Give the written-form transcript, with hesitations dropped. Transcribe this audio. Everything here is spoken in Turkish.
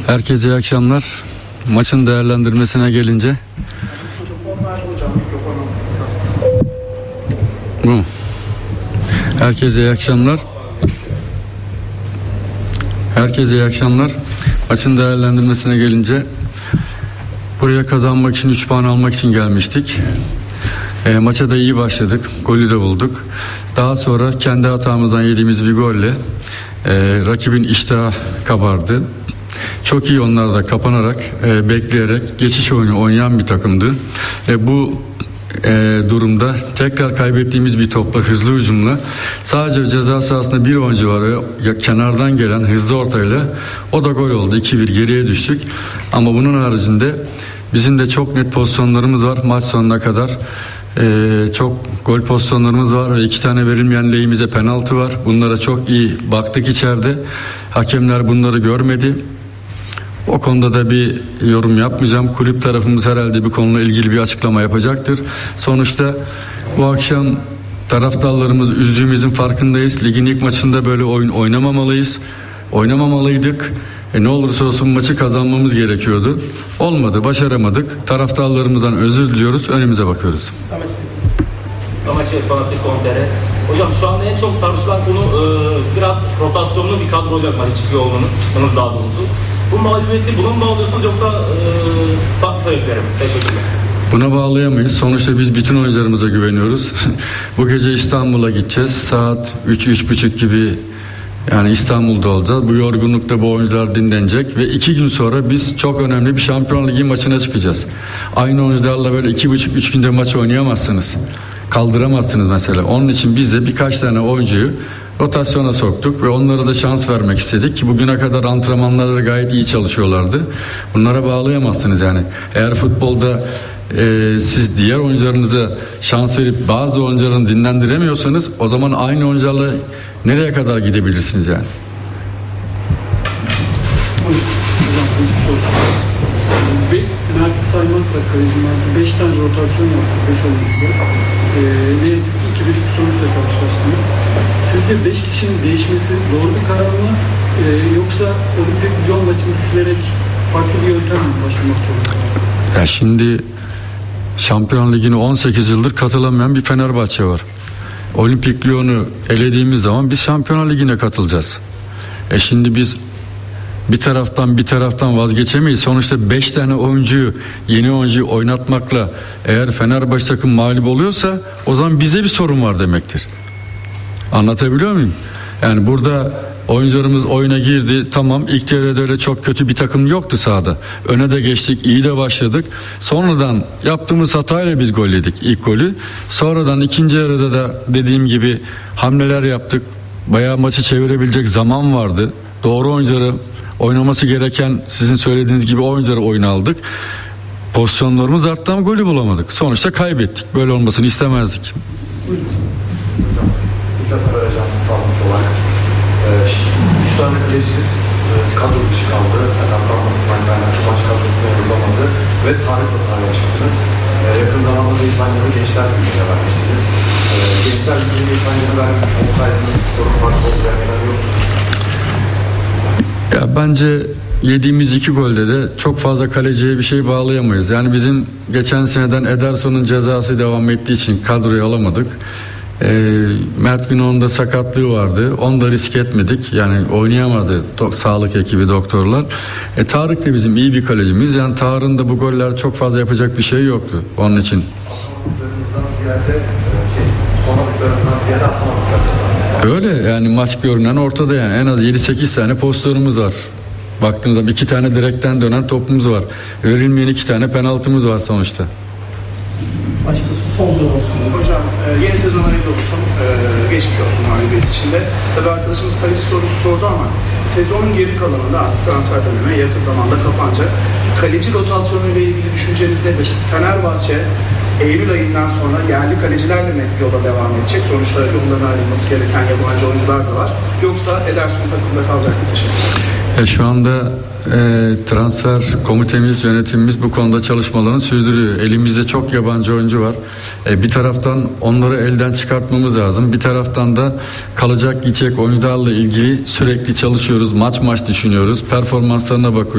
Herkese iyi akşamlar. Maçın değerlendirmesine gelince Herkese iyi akşamlar. Herkese iyi akşamlar. Maçın değerlendirmesine gelince buraya kazanmak için, 3 puan almak için gelmiştik. Maça da iyi başladık. Golü de bulduk. Daha sonra kendi hatamızdan yediğimiz bir golle rakibin iştahı kabardı. Çok iyi onlar da kapanarak, bekleyerek geçiş oyunu oynayan bir takımdı. Bu durumda tekrar kaybettiğimiz bir topla, hızlı hücumla, sadece ceza sahasında bir oyuncu var ve kenardan gelen hızlı ortayla o da gol oldu. 2-1 geriye düştük. Ama bunun haricinde bizim de çok net pozisyonlarımız var maç sonuna kadar. Çok gol pozisyonlarımız var ve 2 tane verilmeyen lehimize penaltı var. Bunlara çok iyi baktık içeride. Hakemler bunları görmedi. O konuda da bir yorum yapmayacağım. Kulüp tarafımız herhalde bir konuyla ilgili bir açıklama yapacaktır. Sonuçta bu akşam taraftarlarımız üzdüğümüzün farkındayız. Ligin ilk maçında böyle oyun oynamamalıydık. Ne olursa olsun maçı kazanmamız gerekiyordu. Olmadı, başaramadık. Taraftarlarımızdan özür diliyoruz. Önümüze bakıyoruz. Hocam şu anda en çok tartışılan konu biraz rotasyonlu bir kadroyla maçı çıktınız daha doğrusu. Bu mağlubiyeti buna mı bağlıyorsunuz yoksa farklı sebepleri mi? Teşekkürler. Buna bağlayamayız. Sonuçta biz bütün oyuncularımıza güveniyoruz. Bu gece İstanbul'a gideceğiz. Saat 3-3.30 gibi yani İstanbul'da olacağız. Bu yorgunlukta bu oyuncular dinlenecek ve 2 gün sonra biz çok önemli bir Şampiyon Ligi maçına çıkacağız. Aynı oyuncularla böyle 2,5-3 günde maç oynayamazsınız. Kaldıramazsınız mesela. Onun için biz de birkaç tane oyuncuyu rotasyona soktuk ve onlara da şans vermek istedik ki bugüne kadar antrenmanları gayet iyi çalışıyorlardı. Bunlara bağlayamazsınız yani. Eğer futbolda siz diğer oyuncularınıza şans verip bazı oyuncularını dinlendiremiyorsanız o zaman aynı oyuncularla nereye kadar gidebilirsiniz yani? Penaltı saymazsak kalecinin 5 tane rotasyon yaptı, 5 oyuncuda. Ne yazık ki 2-1'lik bir sonuçla karşılaştınız. Sizce 5 kişinin değişmesi doğru bir karar mı? Yoksa Olimpik Lyon maçını düşürerek farklı bir yöntem mi başlamak zorunda? Ya şimdi Şampiyon Ligi'ne 18 yıldır katılamayan bir Fenerbahçe var. Olimpik Lyon'u elediğimiz zaman biz Şampiyonlar Ligi'ne katılacağız. Şimdi biz bir taraftan vazgeçemeyiz. Sonuçta 5 tane yeni oyuncuyu oynatmakla eğer Fenerbahçe takım mağlup oluyorsa o zaman bize bir sorun var demektir. Anlatabiliyor muyum? Yani burada oyuncularımız oyuna girdi. Tamam, ilk devrede öyle çok kötü bir takım yoktu sahada. Öne de geçtik, iyi de başladık. Sonradan yaptığımız hatayla biz gol yedik ilk golü. Sonradan ikinci yarıda da dediğim gibi hamleler yaptık. Bayağı maçı çevirebilecek zaman vardı. Doğru oyuncuları oynaması gereken sizin söylediğiniz gibi oyuncuları oyuna aldık. Pozisyonlarımız arttı ama golü bulamadık. Sonuçta kaybettik. Böyle olmasını istemezdik. Piyasa ajansı fazlamış olan 3 tane kaleciniz kadro dışı kaldı. Sakatlanmasından kaynaklı maç kadrosuna yazılamadı ve tarih hatası yaşadınız. Yakın zamanda da İspanya'da Gençler Birliği'ne vermiştiniz. Gençler Birliği'ne İspanya'da vermiş olsaydınız sorun farklı olacağını inanıyor musunuz? Ya bence yediğimiz 2 golde de çok fazla kaleciye bir şey bağlayamayız. Yani bizim geçen seneden Ederson'un cezası devam ettiği için kadroyu alamadık. Mert Günok'un da sakatlığı vardı. Onu da risk etmedik. Yani oynayamadı sağlık ekibi, doktorlar. Tarık da bizim iyi bir kalecimiz. Yani Tarık'ın da bu goller çok fazla yapacak bir şey yoktu onun için. Öyle yani maç görünen ortada yani. En az 7-8 tane pozisyonumuz var. Baktığınız zaman 2 tane direkten dönen topumuz var. Verilmeyen 2 tane penaltımız var sonuçta. Başkası son soru olsun. Hocam yeni sezon hayırlı olsun. Geçmiş olsun mağlubiyet içinde. Tabii arkadaşımız kaleci sorusu sordu ama sezonun geri kalanında artık transfer dönemi yakın zamanda kapanacak. Kaleci rotasyonu ile ilgili düşünceniz nedir? Fenerbahçe Eylül ayından sonra yerli kalecilerle mi yola devam edecek? Sonuçta yoldan ayrılması gereken yabancı oyuncular da var. Yoksa Ederson takımda kalacak mı? Teşekkür. Şu anda transfer komitemiz, yönetimimiz bu konuda çalışmalarını sürdürüyor. Elimizde çok yabancı oyuncu var. Bir taraftan onları elden çıkartmamız lazım. Bir taraftan da kalacak gidecek oyuncularla ilgili sürekli çalışıyoruz. Maç düşünüyoruz. Performanslarına bakıyoruz.